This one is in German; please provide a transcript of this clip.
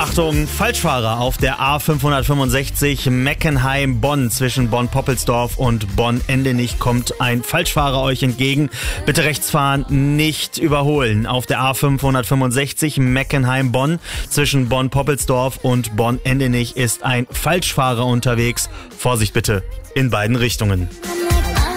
Achtung, Falschfahrer auf der A565 Meckenheim-Bonn. Zwischen Bonn-Poppelsdorf und Bonn-Endenich kommt ein Falschfahrer euch entgegen. Bitte rechts fahren, nicht überholen. Auf der A565 Meckenheim-Bonn zwischen Bonn-Poppelsdorf und Bonn-Endenich ist ein Falschfahrer unterwegs. Vorsicht bitte in beiden Richtungen.